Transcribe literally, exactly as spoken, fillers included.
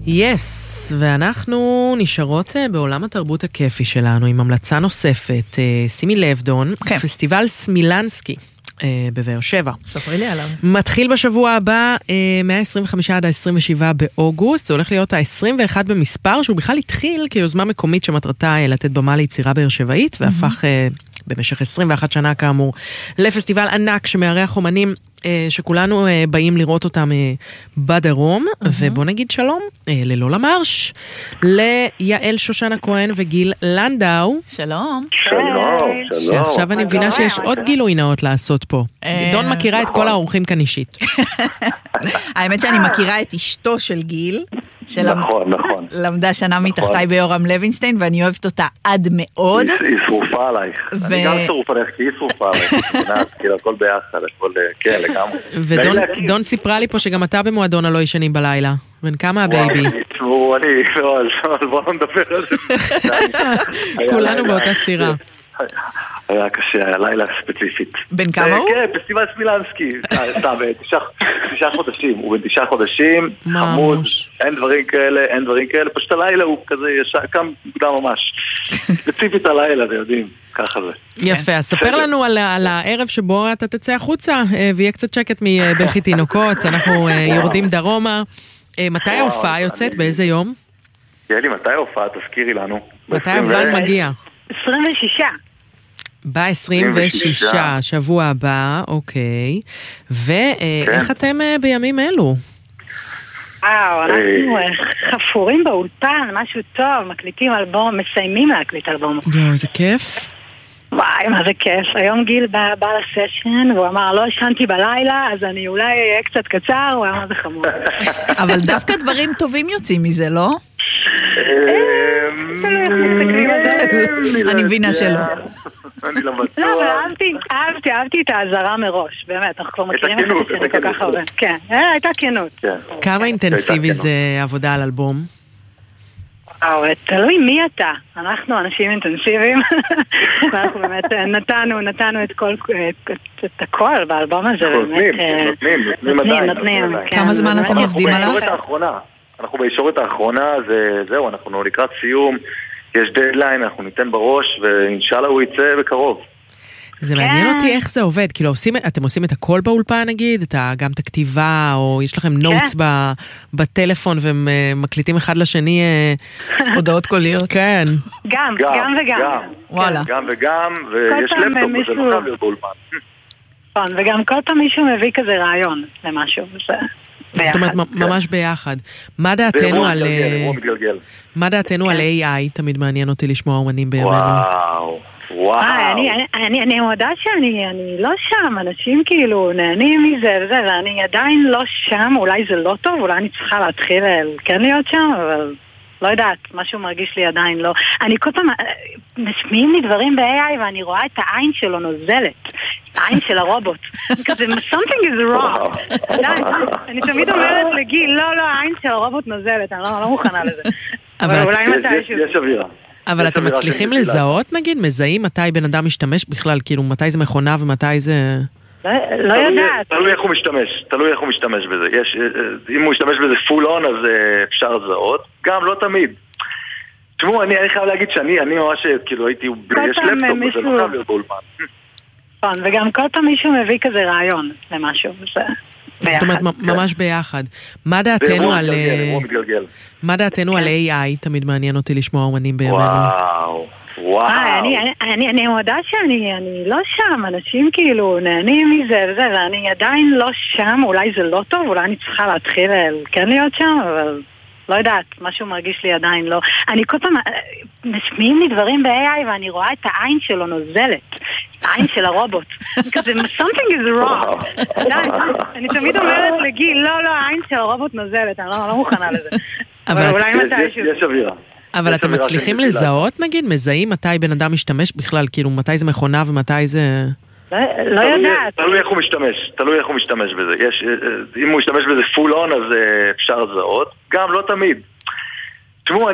יס, ואנחנו נשארות בעולם התרבות הכיפי שלנו עם המלצה נוספת. שימי לב, דון, כן. פסטיבל סמילנסקי בבאר שבע. ספרי לי עליו. מתחיל בשבוע הבא, מה-עשרים וחמישה עד ה-עשרים ושבעה באוגוסט. זה הולך להיות ה-עשרים ואחת במספר, שהוא בכלל התחיל כיוזמה מקומית שמטרתה לתת במה ליצירה באר שבעית, והפך במשך עשרים ואחת שנה כאמור לפסטיבל ענק שמארח אומנים שכולנו באים לראות אותם בדרום. ובוא נגיד שלום ללולה מרש, ליעל שושנה כהן וגיל לנדאו. שלום. שלום, שלום. שעכשיו אני מבינה שיש עוד גילוי נאות לעשות פה. דון מכירה את כל האורחים כאן אישית. האמת שאני מכירה את אשתו של גיל, נכון, נכון. למדה שנה מתחתיי ביורם לוינשטיין, ואני אוהבת אותה עד מאוד. היא שרופה עלייך. אני גם שרופה עלייך, כי היא שרופה עלייך. כאילו, הכל ביחד, הכל, כן, לגמרי. ודון סיפרה לי פה שגם אתה במועדון הלא ישנים בלילה. בן כמה הבייבי? תשמעו, אני, לא, בואו לא נדבר על זה. כולנו באותה סירה. היה קשה, היה לילה ספציפית. בן כמה הוא? כן, פסטיבל סמילנסקי. סתם, תשעה חודשים. הוא בן תשעה חודשים, חמוד, אין דברים כאלה, אין דברים כאלה. פשוט הלילה הוא כזה ישר, קם מוקדם ממש. ספציפית הלילה, אתם יודעים, ככה זה. יפה, אז ספר לנו על הערב שבו אתה תצא החוצה, ויהיה קצת שקט מבכי תינוקות, אנחנו יורדים דרומה. מתי ההופעה יוצאת? באיזה יום? יאלי, מתי ההופעה? תזכירי לנו. מתי הוון מגיע? עשרים ושישה. ב-עשרים ושישה, שבוע הבא, אוקיי. ואיך אתם בימים אלו? וואו, אנחנו חפורים באולפן, משהו טוב, מקליטים אלבום, מסיימים להקליט אלבום. יואו, זה כיף. וואי, מה זה כיף. היום גיל בא, בא לסשן, והוא אמר, לא ישנתי בלילה, אז אני אולי אהיה קצת קצר, הוא אמר, זה חמוד. אבל דווקא דברים טובים יוצאים מזה, לא? אני מבינה שלא. אני לא בטוח. לא, אבל אהבתי, אהבתי, אהבתי את העזרה מראש, באמת, אנחנו כבר מכירים את זה כל כך הרבה. כן, הייתה כנות. כמה אינטנסיבי זה עבודה על אלבום? תלוי מי אתה. אנחנו אנשים אינטנסיביים. אנחנו באמת נתנו, נתנו את כל, את הכל באלבום הזה. נותנים, נותנים, נותנים. כמה זמן אתם עובדים עליו? אנחנו בישורת האחרונה, זהו, אנחנו לקראת סיום, יש דדליין, אנחנו ניתן בראש, ואינשאללה הוא יצא בקרוב. זה מעניין אותי איך זה עובד, כאילו אתם עושים את הכל באולפן נגיד, גם את הכתיבה, או יש לכם נוטס בטלפון, והם מקליטים אחד לשני הודעות קוליות. כן. גם, גם וגם. וואלה. גם וגם, ויש לפטופ, וזה לא חייב להיות באולפן. וגם כל פעם מישהו מביא כזה רעיון למשהו, זה... זאת אומרת, ממש ביחד. מה דעתנו על... מה דעתנו על איי איי? תמיד מעניין אותי לשמוע אומנים בימינו. וואו, וואו. אני מודה שאני לא שם, אנשים כאילו נהנים מזה וזה, ואני עדיין לא שם, אולי זה לא טוב, אולי אני צריכה להתחיל כן להיות שם, אבל... לא יודעת, משהו מרגיש לי עדיין לא. אני כל פעם, משמיעים לי דברים ב-איי איי ואני רואה את העין שלו נוזלת. העין של הרובוט. כזה, something is wrong. אני תמיד אומרת לגיל, לא, לא, העין של הרובוט נוזלת, אני לא מוכנה לזה. אבל אולי מתישהו. יש אווירה. אבל אתם מצליחים לזהות, נגיד, מזהים מתי בן אדם משתמש בכלל, כאילו, מתי זה מכונה ומתי זה... לא יודעת. תלוי איך הוא משתמש, תלוי איך הוא משתמש בזה. אם הוא משתמש בזה פול און, אז אפשר לזהות. גם לא תמיד. תשמעו, אני חייב להגיד שאני, אני ממש, כאילו, הייתי, יש לפטופ, וזה לא חייב להיות באולפן. וגם כל פעם מישהו מביא כזה רעיון למשהו, זה... זאת אומרת, ממש ביחד. מה דעתנו על... מה דעתנו על איי איי? תמיד מעניין אותי לשמוע אומנים בימינו. וואו. וואו. אני מודה שאני לא שם, אנשים כאילו נהנים מזה וזה, ואני עדיין לא שם, אולי זה לא טוב, אולי אני צריכה להתחיל כן להיות שם, אבל לא יודעת, משהו מרגיש לי עדיין לא. אני כל פעם, משמיעים לי דברים ב-איי איי ואני רואה את העין שלו נוזלת, העין של הרובוט. כזה, something is wrong. אני תמיד אומרת לגיל, לא, לא, העין של הרובוט נוזלת, אני לא מוכנה לזה. אבל אולי מתישהו. יש אווירה. אבל אתם מצליחים לזהות, נגיד, מזהים מתי בן אדם משתמש בכלל, כאילו, מתי זה מכונה ומתי זה... לא יודעת. תלוי איך הוא משתמש, תלוי איך הוא משתמש בזה. אם הוא משתמש בזה פול און, אז אפשר לזהות. גם לא תמיד. תשמעו,